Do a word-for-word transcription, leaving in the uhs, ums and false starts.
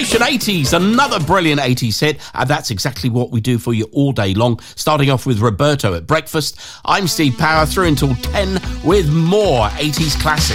Station eighties, another brilliant eighties hit, and that's exactly what we do for you all day long. Starting off with Roberto at breakfast. I'm Steve Power, through until ten with more eighties classics.